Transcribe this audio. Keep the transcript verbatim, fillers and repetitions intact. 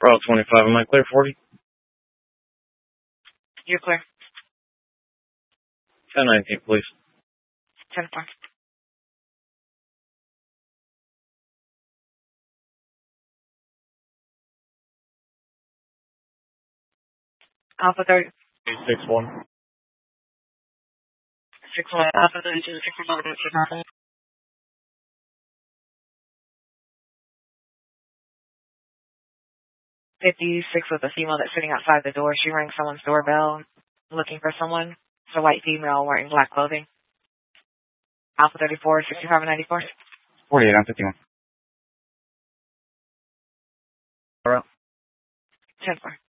Route twenty-five, am I clear? forty? You're clear. ten nineteen, please. ten four. Alpha thirty. six one. six one. Alpha thirty-two. six one. fifty-six with a female that's sitting outside the door. She rang someone's doorbell looking for someone. It's a white female wearing black clothing. Alpha thirty-four, sixty-five and ninety-four. forty-eight on fifty-one. All right. ten four.